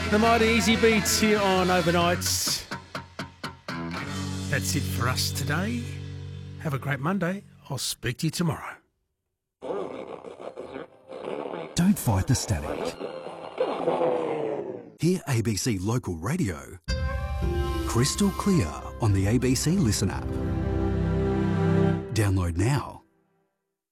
The mighty Easy Beats here on Overnights. That's it for us today. Have a great Monday. I'll speak to you tomorrow. Don't fight the static. Hear ABC Local Radio crystal clear on the ABC Listen app. Download now.